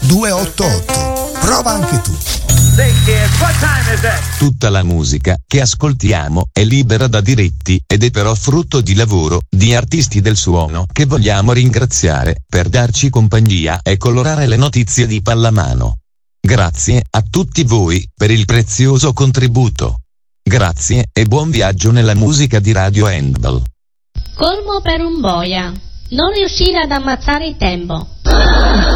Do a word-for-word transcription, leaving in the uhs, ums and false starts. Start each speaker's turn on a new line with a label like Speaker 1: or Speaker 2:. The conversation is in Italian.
Speaker 1: due otto otto. Prova anche tu.
Speaker 2: Tutta la musica che ascoltiamo è libera da diritti ed è però frutto di lavoro di artisti del suono che vogliamo ringraziare per darci compagnia e colorare le notizie di pallamano. Grazie a tutti voi per il prezioso contributo. Grazie e buon viaggio nella musica di Radio Handball.
Speaker 3: Colmo per un boia. Non riuscire ad ammazzare il tempo.